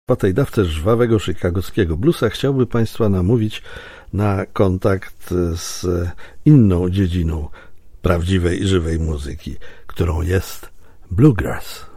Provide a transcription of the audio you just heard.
Po tej dawce żwawego chicagowskiego bluesa chciałby Państwa namówić na kontakt z inną dziedziną prawdziwej i żywej muzyki, którą jest bluegrass.